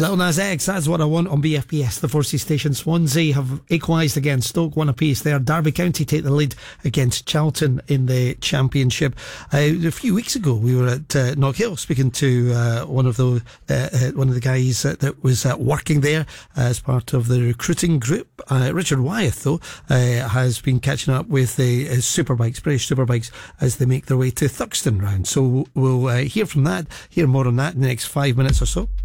Little Nas X, That's What I Want on BFBS, the Four Seas station. Swansea have equalised against Stoke, one apiece there. Derby County take the lead against Charlton in the Championship. A few weeks ago, we were at Knockhill speaking to one of the guys that was working there as part of the recruiting group. Richard Wyeth, though, has been catching up with the Superbikes, British Superbikes, as they make their way to Thurston round. So we'll hear more on that in the next 5 minutes or so.